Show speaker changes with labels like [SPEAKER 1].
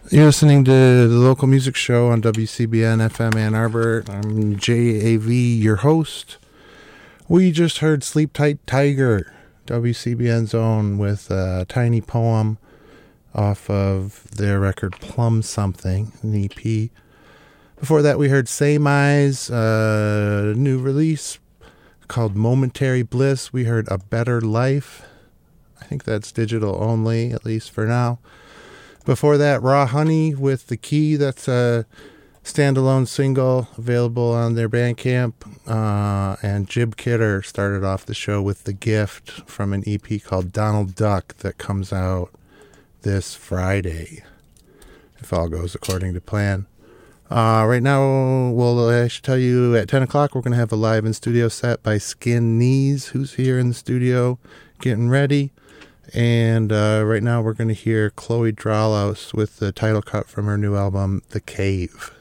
[SPEAKER 1] You're listening to the local music show on WCBN FM Ann Arbor. I'm JAV, your host. We just heard Sleep Tight Tiger, WCBN's own, with a tiny poem off of their record Plum Something, an EP. Before that, we heard Same Eyes, a new release called Momentary Bliss. We heard A Better Life. I think that's digital only, at least for now. Before that, Raw Honey with The Key. That's a standalone single available on their Bandcamp. And Jib Kidder started off the show with The Gift from an EP called Donald Duck that comes out this Friday, if all goes according to plan. Right now, well, I should tell you, at 10 o'clock, we're going to have a live in-studio set by Skin Knees, who's here in the studio getting ready. And right now we're going to hear Chloe Dralos with the title cut from her new album, The Cave.